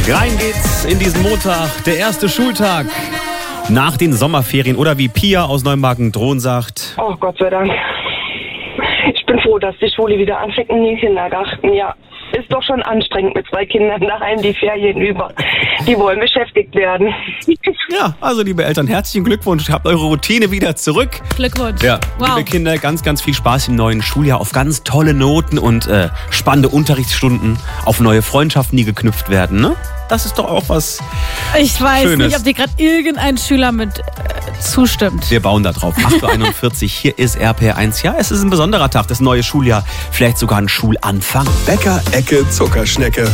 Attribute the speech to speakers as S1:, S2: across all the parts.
S1: Rein geht's in diesen Montag, der erste Schultag nach den Sommerferien oder wie Pia aus Neumarken-Drohn sagt.
S2: Oh Gott sei Dank. Ich bin froh, dass die Schule wieder anfängt in den Kindergarten, ja. Ist doch schon anstrengend mit 2 Kindern daheim, die Ferien über. Die wollen beschäftigt werden.
S1: Ja, also liebe Eltern, herzlichen Glückwunsch. Ihr habt eure Routine wieder zurück.
S3: Glückwunsch.
S1: Ja,
S3: wow.
S1: Liebe Kinder, ganz, ganz viel Spaß im neuen Schuljahr. Auf ganz tolle Noten und spannende Unterrichtsstunden. Auf neue Freundschaften, die geknüpft werden, ne? Das ist doch auch was
S3: Ich weiß
S1: Schönes.
S3: nicht, ob dir gerade irgendein Schüler mit zustimmt.
S1: Wir bauen da drauf. 8.41 Uhr, hier ist RPR1. Ja, es ist ein besonderer Tag, das neue Schuljahr. Vielleicht sogar ein Schulanfang.
S4: Bäcker, Ecke, Zuckerschnecke.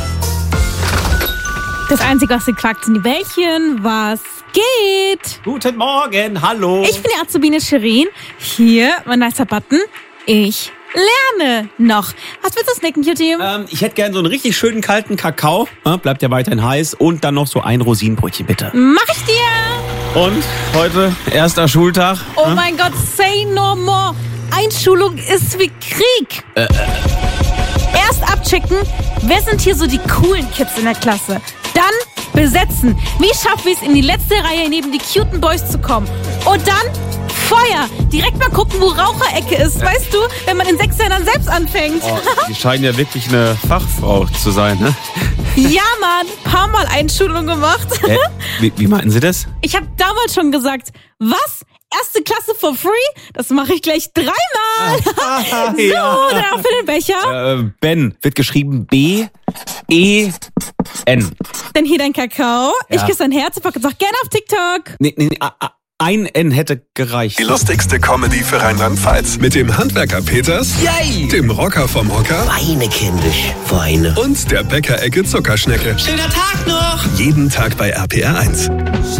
S3: Das Einzige, was sie quakt, sind die Bällchen. Was geht?
S1: Guten Morgen, hallo.
S3: Ich bin die Azubine Shirin. Hier, mein nicer Button. Ich lerne noch. Was willst du snacken, Cutie?
S1: Ich hätte gern so einen richtig schönen kalten Kakao. Bleibt ja weiterhin heiß. Und dann noch so ein Rosinenbrötchen, bitte.
S3: Mach ich dir.
S1: Und heute, erster Schultag.
S3: Oh mein Gott, say no more. Einschulung ist wie Krieg. Erst abchecken, wer sind hier so die coolen Kids in der Klasse. Dann besetzen. Wie schaffen wir es, in die letzte Reihe neben die cuten Boys zu kommen? Und dann Feuer. Direkt mal gucken, wo Raucherecke ist. Weißt du, wenn man in 6 Jahren selbst anfängt.
S1: Oh, die scheinen ja wirklich eine Fachfrau zu sein, ne?
S3: Ja, Mann. Paar Mal Einschulung gemacht.
S1: Wie meinten Sie das?
S3: Ich habe damals schon gesagt, was? Erste Klasse for free? Das mache ich gleich 3 Mal. So,
S1: ja.
S3: dann auch für den Becher.
S1: Ben wird geschrieben B-E-N.
S3: Dann hier dein Kakao.
S1: Ja.
S3: Ich küsse dein Herz und pack auch gerne auf TikTok.
S1: Nee, ein N hätte gereicht.
S4: Die lustigste Comedy für Rheinland-Pfalz. Mit dem Handwerker Peters,
S5: Yay!
S4: dem Rocker vom Hocker
S5: Weine, kindisch, Weine.
S4: und der Bäcker, Ecke, Zuckerschnecke.
S5: Schöner Tag noch!
S4: Jeden Tag bei RPR1.